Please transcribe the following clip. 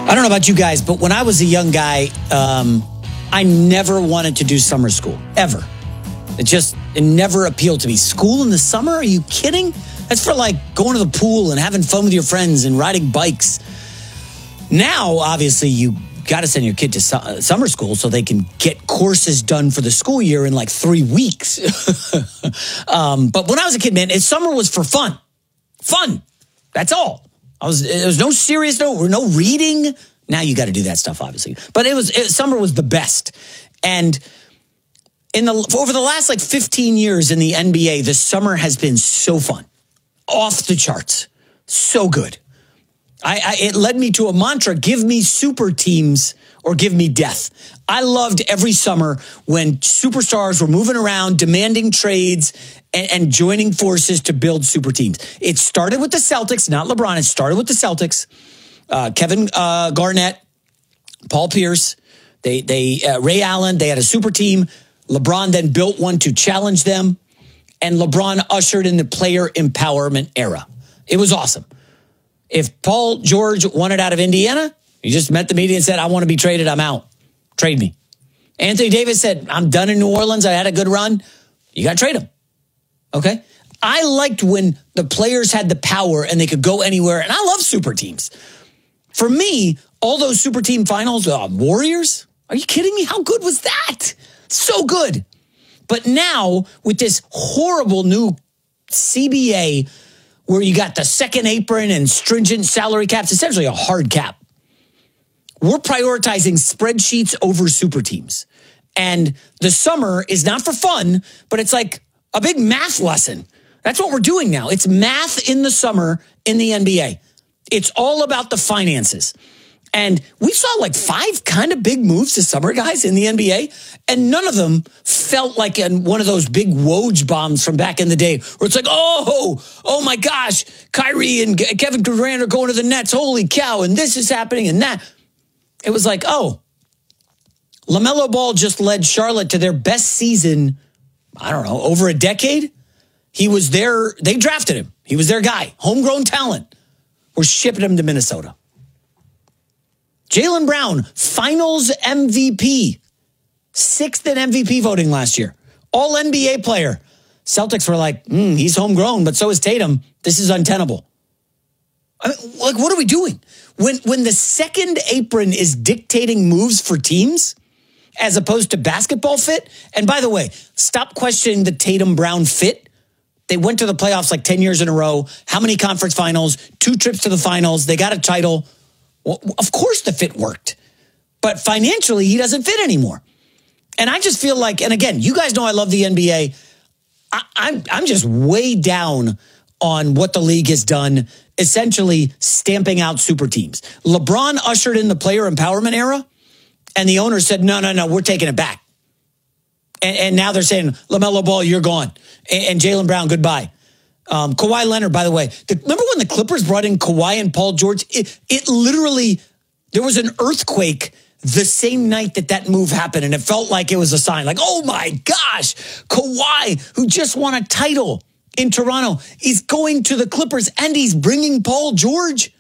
I don't know about you guys, but when I was a young guy, I never wanted to do summer school, ever. It never appealed to me. School in the summer? Are you kidding? That's for like going to the pool and having fun with your friends and riding bikes. Now, obviously, you got to send your kid to summer school so they can get courses done for the school year in like 3 weeks. But when I was a kid, man, summer was for fun. Fun. That's all. There was no serious, no reading. Now you got to do that stuff, obviously. But summer was the best. And over the last like 15 years in the NBA, the summer has been so fun. Off the charts. So good. It led me to a mantra: give me super teams or give me death. I loved every summer when superstars were moving around, demanding trades and joining forces to build super teams. It started with the Celtics, not LeBron. It started with the Celtics. Kevin Garnett, Paul Pierce, Ray Allen. They had a super team. LeBron then built one to challenge them. And LeBron ushered in the player empowerment era. It was awesome. If Paul George wanted out of Indiana, he just met the media and said, I want to be traded. I'm out. Trade me. Anthony Davis said, I'm done in New Orleans. I had a good run. You got to trade him. Okay. I liked when the players had the power and they could go anywhere. And I love super teams. For me, all those super team finals, Warriors, are you kidding me? How good was that? So good. But now with this horrible new CBA where you got the second apron and stringent salary caps, essentially a hard cap, we're prioritizing spreadsheets over super teams. And the summer is not for fun, but it's like a big math lesson. That's what we're doing now. It's math in the summer in the NBA. It's all about the finances. And we saw like 5 kind of big moves this summer, guys, in the NBA. And none of them felt like one of those big Woj bombs from back in the day where it's like, oh my gosh, Kyrie and Kevin Durant are going to the Nets. Holy cow. And this is happening and that. It was like, LaMelo Ball just led Charlotte to their best season, I don't know, over a decade. He was there. They drafted him. He was their guy. Homegrown talent. We're shipping him to Minnesota. Jaylen Brown, finals MVP. 6th in MVP voting last year. All NBA player. Celtics were like, he's homegrown, but so is Tatum. This is untenable. I mean, like, what are we doing? When the second apron is dictating moves for teams as opposed to basketball fit. And by the way, stop questioning the Tatum Brown fit. They went to the playoffs like 10 years in a row. How many conference finals? 2 trips to the finals. They got a title. Well, of course the fit worked. But financially, he doesn't fit anymore. And I just feel like, and again, you guys know I love the NBA. I'm just way down on what the league has done, essentially stamping out super teams. LeBron ushered in the player empowerment era, and the owner said, no, we're taking it back. And now they're saying, LaMelo Ball, you're gone. And Jaylen Brown, goodbye. Kawhi Leonard, by the way, remember when the Clippers brought in Kawhi and Paul George? It literally, there was an earthquake the same night that move happened, and it felt like it was a sign. Like, oh my gosh, Kawhi, who just won a title in Toronto, is going to the Clippers, and he's bringing Paul George.